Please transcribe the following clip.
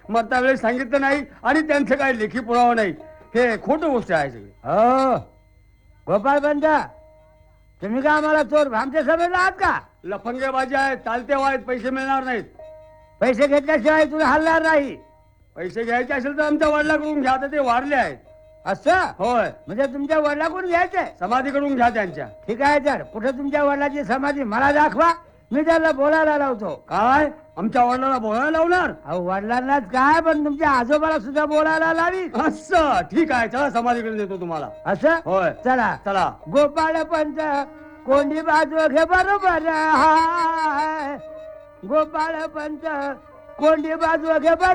मरता वेळेस सांगितलं नाही आणि त्यांचं काही लेखी पुरावा नाही. हे खोटं गोष्ट आहे सगळी. हो गोपाळ पंत, तुम्ही का आम्हाला चोर आमच्या सभेत आहात का? लफंगेबाजी आहे, चालते वाईट, पैसे मिळणार नाहीत. पैसे घेतल्याशिवाय तुम्ही हलणार नाही. पैसे घ्यायचे असेल तर आमच्या वडिलाकडून घ्या, तर ते वारले आहेत. असं होय, म्हणजे तुमच्या वडिलाकडून घ्यायचंय? समाधीकडून घ्या त्यांच्या. ठीक आहे, तर कुठे तुमच्या वडिलाची समाधी मला दाखवा, मी त्याला बोलायला लावतो. काय आमच्या वडिलांना बोलायला लावणार? अहो वडिलांनाच काय, पण तुमच्या आजोबाला सुद्धा बोलायला लावी. असं ठीक आहे, चला समाधीकडे देतो तुम्हाला. असं होय, चला चला. गोपाळ पंत, कोंडी बाजू घे बरोबर हाय. गोपाळ पंत, कोंडी बाजू घे बरोबर.